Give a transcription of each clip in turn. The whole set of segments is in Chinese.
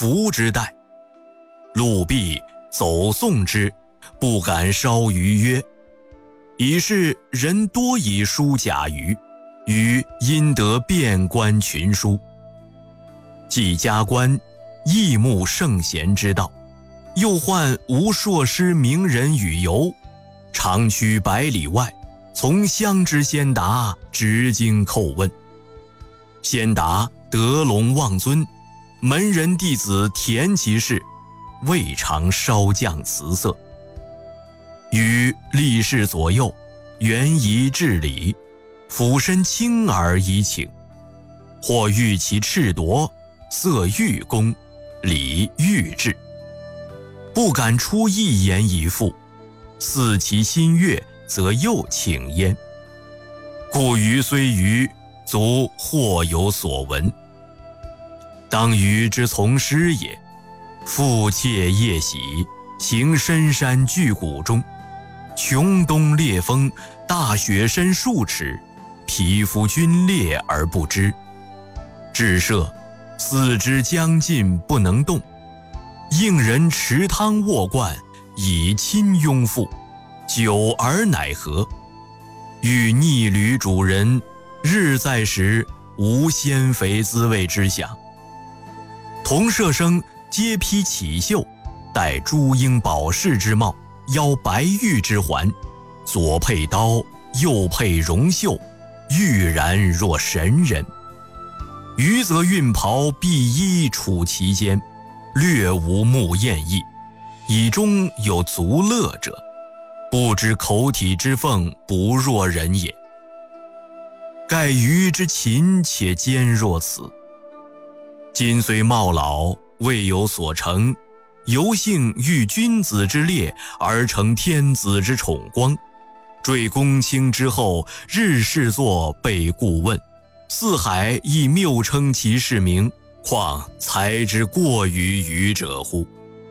服之待。陆必走送之，不敢稍于曰：以是人多以书假于，于因得遍观群书。既加官，益慕圣贤之道，又患无硕师名人与游，长驱百里外，从乡之先达，直经叩问。先达得龙望尊，门人弟子田其事，未尝稍降辞色。于立事左右，原宜治理，俯身轻而以请。或欲其赤夺，色欲公，礼欲治，不敢出一言一复，似其心悦，则又请焉。故余虽愚，足或有所闻。当余之从师也，复借夜喜，行深山巨谷中，穷冬烈风，大雪深数尺，皮肤皲裂而不知。至舍，四肢将尽不能动，应人持汤卧罐，以亲拥腹，久而乃和。欲逆旅主人，日在时，无鲜肥滋味之想。同舍生皆披绮绣，戴朱缨宝饰之帽，腰白玉之环，左佩刀，右佩荣袖，玉然若神人。余则运袍碧衣处其间，略无目艳意，以中有足乐者，不知口体之凤不若人也。盖余之勤且坚若此。今虽茂老，未有所成，犹幸遇君子之列，而成天子之宠光。坠公卿之后，日侍作被顾问，四海亦谬称其世名，况才之过于愚者乎？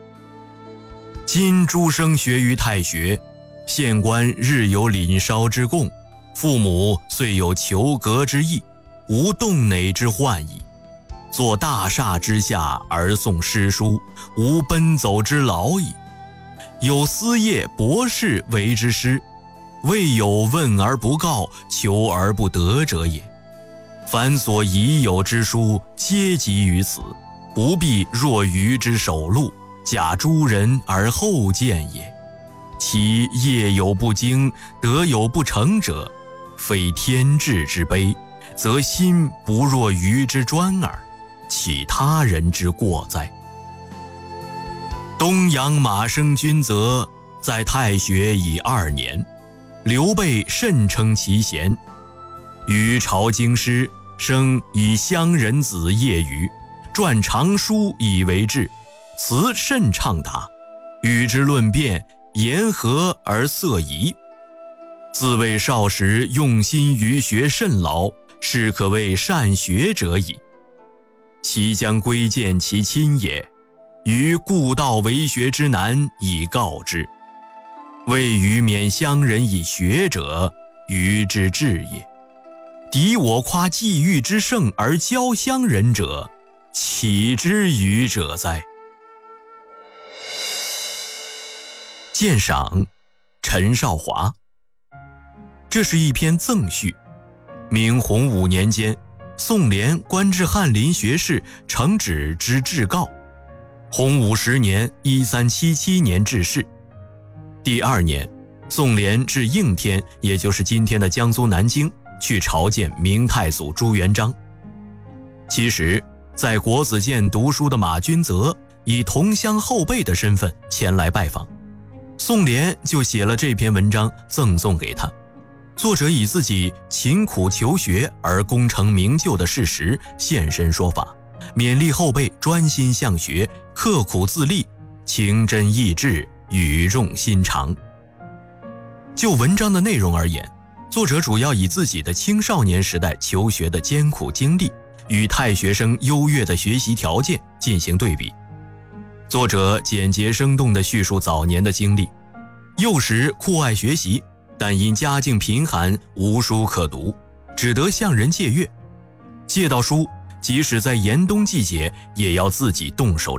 今诸生学于太学，县官日有领烧之供，父母虽有求革之意，无动馁之患矣。坐大厦之下而诵诗书，无奔走之劳矣。有司业博士为之师，未有问而不告，求而不得者也。凡所已有之书，皆集于此，不必若愚之首录，假诸人而后见也。其业有不精，德有不成者，非天志之悲，则心不若愚之专耳，岂他人之过哉？东阳马生君则在太学已2年，刘备甚称其贤。于朝京师，生以乡人子业余，撰长书以为志，词甚畅达，与之论辩，言和而色宜。自谓少时用心于学甚劳，是可谓善学者矣。其将归见其亲也，于故道为学之难以告之。谓于免乡人以学者，愚之至也。敌我夸际遇之盛而教乡人者，岂之愚者哉？鉴赏陈少华。这是一篇赠序。明洪武年间，宋濂官至翰林学士，承旨之至告。洪武10年1377年致仕。第2年，宋濂至应天，也就是今天的江苏南京，去朝见明太祖朱元璋。其实，在国子监读书的马君泽以同乡后辈的身份前来拜访，宋濂就写了这篇文章赠送给他。作者以自己勤苦求学而功成名就的事实现身说法，勉励后辈专心向学，刻苦自立，情真意志，语重心长。就文章的内容而言，作者主要以自己的青少年时代求学的艰苦经历与太学生优越的学习条件进行对比。作者简洁生动地叙述早年的经历，幼时酷爱学习，但因家境贫寒，无书可读，只得向人借阅。借到书，即使在严冬季节，也要自己动手